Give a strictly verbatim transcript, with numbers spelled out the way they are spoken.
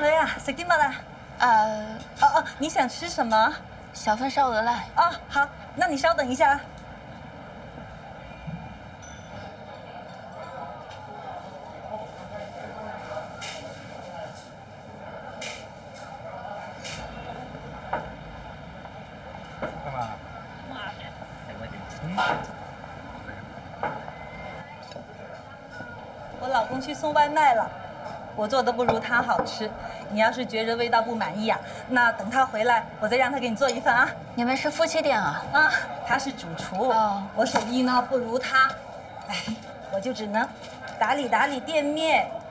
女啊，食啲乜啊？ 呃， 哦哦，你想吃什么？ 小份烧鹅来。 哦，好，那你稍等一下啊。 干嘛？ 我老公去送外卖了，我做的不如他好吃。你要是觉着味道不满意啊，那等他回来，我再让他给你做一份啊。 你们是夫妻店啊？ 啊，他是主厨， 哦我手艺呢不如他，哎，我就只能打理打理店面，